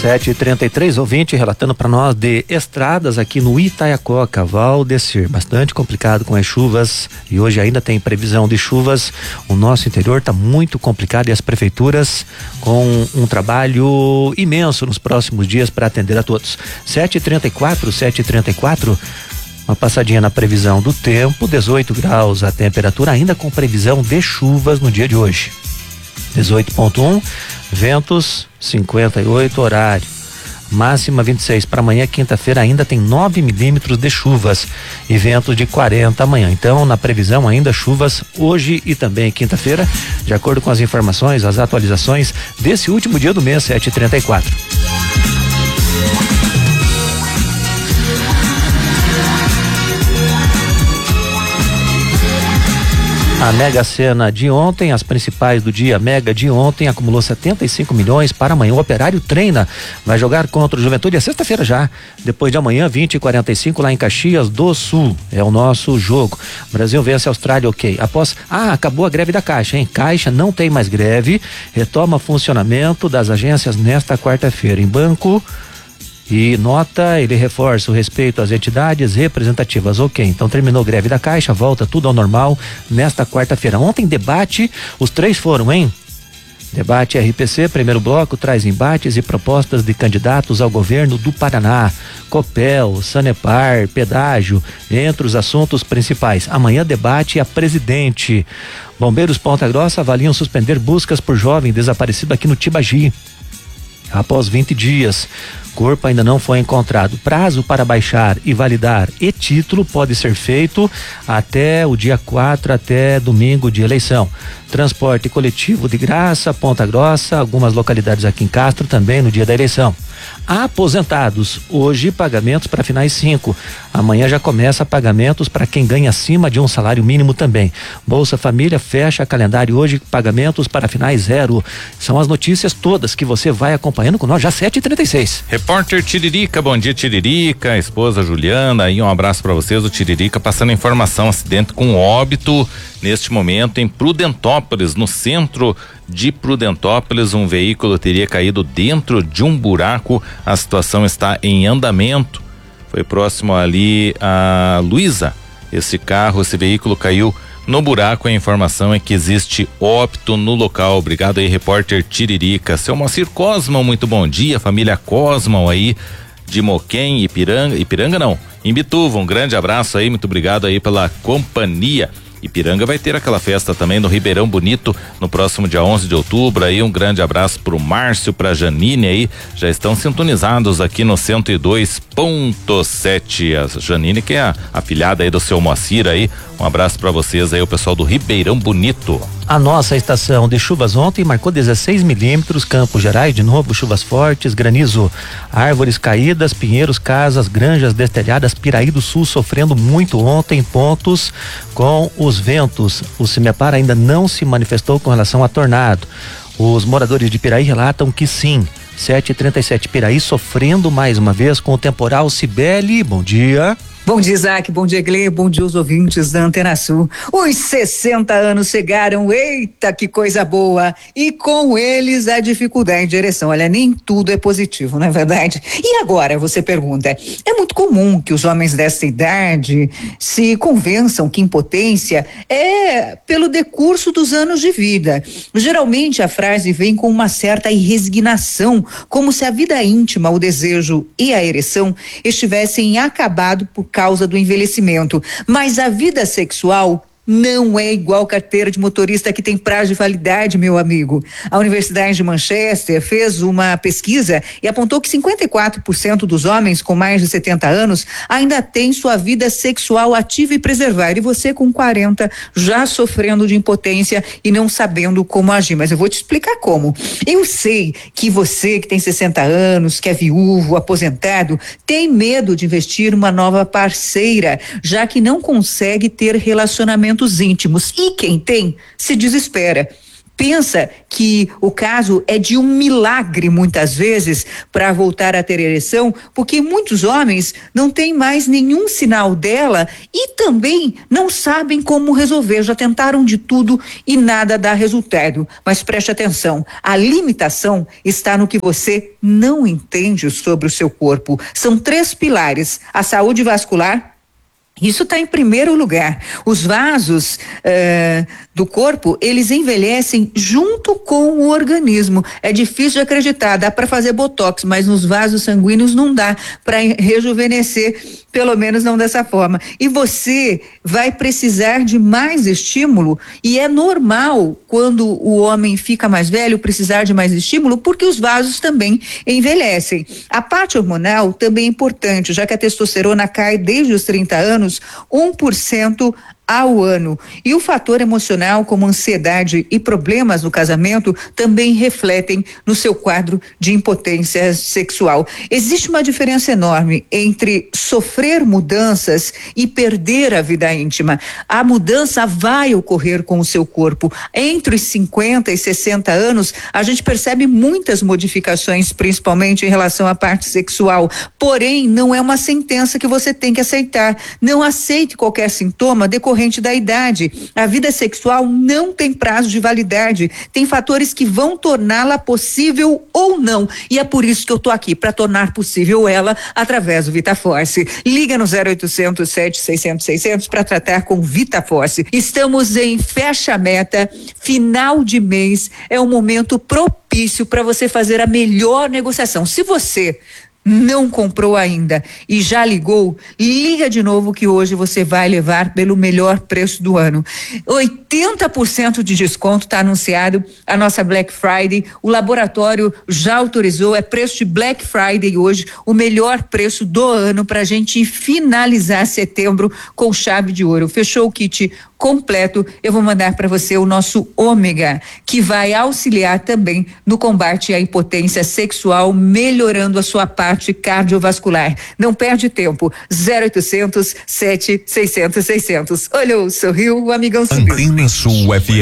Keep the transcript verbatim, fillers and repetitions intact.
sete e trinta e três, ouvinte relatando para nós de estradas aqui no Itaiacoca, Valdecir, bastante complicado com as chuvas e hoje ainda tem previsão de chuvas. O nosso interior está muito complicado e as prefeituras com um trabalho imenso nos próximos dias para atender a todos. sete e trinta e quatro, sete e trinta e quatro. Uma passadinha na previsão do tempo, dezoito graus a temperatura, ainda com previsão de chuvas no dia de hoje. dezoito ponto um, ventos cinquenta e oito, horário. Máxima vinte e seis para amanhã, quinta-feira, ainda tem nove milímetros de chuvas e ventos de quarenta amanhã. Então, na previsão, ainda chuvas hoje e também quinta-feira, de acordo com as informações, as atualizações desse último dia do mês, sete e trinta e quatro. A Mega Sena de ontem, as principais do dia, Mega de ontem acumulou setenta e cinco milhões para amanhã. O Operário treina, vai jogar contra o Juventude, é sexta-feira já, depois de amanhã, vinte e quarenta e cinco, lá em Caxias do Sul, é o nosso jogo. Brasil vence a Austrália, ok. Após, ah, acabou a greve da Caixa, hein? Caixa não tem mais greve, retoma funcionamento das agências nesta quarta-feira. Em banco e nota, ele reforça o respeito às entidades representativas. Ok, então terminou a greve da Caixa, volta tudo ao normal nesta quarta-feira. Ontem debate, os três foram, hein? Debate R P C, primeiro bloco, traz embates e propostas de candidatos ao governo do Paraná. Copel, Sanepar, pedágio, entre os assuntos principais. Amanhã debate a presidente. Bombeiros Ponta Grossa avaliam suspender buscas por jovem desaparecido aqui no Tibagi. Após vinte dias, corpo ainda não foi encontrado. Prazo para baixar e validar e-título pode ser feito até o dia quatro, até domingo de eleição. Transporte coletivo de graça, Ponta Grossa, algumas localidades aqui em Castro também no dia da eleição. Aposentados, hoje pagamentos para finais cinco. Amanhã já começa pagamentos para quem ganha acima de um salário mínimo também. Bolsa Família fecha calendário hoje, pagamentos para finais zero. São as notícias todas que você vai acompanhando com nós, já sete e trinta e seis. Repórter Tiririca, bom dia Tiririca, esposa Juliana, aí um abraço para vocês, o Tiririca passando informação, acidente com óbito neste momento em Prudentópolis, no centro de Prudentópolis, um veículo teria caído dentro de um buraco, a situação está em andamento, foi próximo ali a Luísa, esse carro, esse veículo caiu no buraco, a informação é que existe óbito no local. Obrigado aí, repórter Tiririca. Seu Moacir Cosman, muito bom dia, família Cosman aí de Moquém, Ipiranga, Ipiranga não, Imbituva, um grande abraço aí, muito obrigado aí pela companhia. Ipiranga vai ter aquela festa também no Ribeirão Bonito no próximo dia onze de outubro, aí um grande abraço pro Márcio, pra Janine aí, já estão sintonizados aqui no cento e dois ponto sete, a Janine que é a afilhada aí do seu Moacir aí, um abraço pra vocês aí, o pessoal do Ribeirão Bonito. A nossa estação de chuvas ontem marcou dezesseis milímetros, Campos Gerais de novo, chuvas fortes, granizo, árvores caídas, pinheiros, casas, granjas destelhadas, Piraí do Sul sofrendo muito ontem, pontos com os ventos. O Cimepar ainda não se manifestou com relação a tornado. Os moradores de Piraí relatam que sim. sete e trinta e sete, Piraí sofrendo mais uma vez com o temporal. Cibele, bom dia. Bom dia, Isaac, bom dia, Glê, bom dia aos ouvintes da Antena Sul. Os sessenta anos chegaram, eita, que coisa boa! E com eles a dificuldade de ereção. Olha, nem tudo é positivo, não é verdade? E agora, você pergunta, é muito comum que os homens dessa idade se convençam que impotência é pelo decurso dos anos de vida. Geralmente a frase vem com uma certa resignação, como se a vida íntima, o desejo e a ereção estivessem acabado por causa do envelhecimento, mas a vida sexual não é igual carteira de motorista que tem prazo de validade, meu amigo. A Universidade de Manchester fez uma pesquisa e apontou que cinquenta e quatro por cento dos homens com mais de setenta anos ainda têm sua vida sexual ativa e preservada, e você com quarenta já sofrendo de impotência e não sabendo como agir, mas eu vou te explicar como. Eu sei que você que tem sessenta anos, que é viúvo, aposentado, tem medo de investir numa nova parceira, já que não consegue ter relacionamento íntimos, e quem tem se desespera. pensa que o caso é de um milagre muitas vezes para voltar a ter ereção, porque muitos homens não têm mais nenhum sinal dela e também não sabem como resolver, já tentaram de tudo e nada dá resultado. Mas preste atenção, a limitação está no que você não entende sobre o seu corpo. São três pilares: a saúde vascular. Isso está em primeiro lugar. Os vasos eh, do corpo, eles envelhecem junto com o organismo. É difícil de acreditar, dá para fazer botox, mas nos vasos sanguíneos não dá para rejuvenescer, pelo menos não dessa forma. E você vai precisar de mais estímulo, e é normal quando o homem fica mais velho precisar de mais estímulo, porque os vasos também envelhecem. A parte hormonal também é importante, já que a testosterona cai desde os trinta anos, um por cento ao ano. E o fator emocional, como ansiedade e problemas no casamento, também refletem no seu quadro de impotência sexual. Existe uma diferença enorme entre sofrer mudanças e perder a vida íntima. A mudança vai ocorrer com o seu corpo. Entre os cinquenta e sessenta anos, a gente percebe muitas modificações, principalmente em relação à parte sexual. Porém, não é uma sentença que você tem que aceitar. Não aceite qualquer sintoma decorrente da idade. A vida sexual não tem prazo de validade. Tem fatores que vão torná-la possível ou não. E é por isso que eu tô aqui, para tornar possível ela através do VitaForce. Liga no zero oitocentos, sete seiscentos, seiscentos para tratar com VitaForce. Estamos em fecha meta, final de mês, é um momento propício para você fazer a melhor negociação. Se você não comprou ainda e já ligou, liga de novo que hoje você vai levar pelo melhor preço do ano. oitenta por cento de desconto está anunciado a nossa Black Friday. O laboratório já autorizou, é preço de Black Friday hoje, o melhor preço do ano para a gente finalizar setembro com chave de ouro. Fechou o kit completo, eu vou mandar para você o nosso ômega, que vai auxiliar também no combate à impotência sexual, melhorando a sua parte cardiovascular. Não perde tempo, zero oitocentos, sete seiscentos, seiscentos. Olhou, sorriu, o amigão subiu. Antena Sul F M.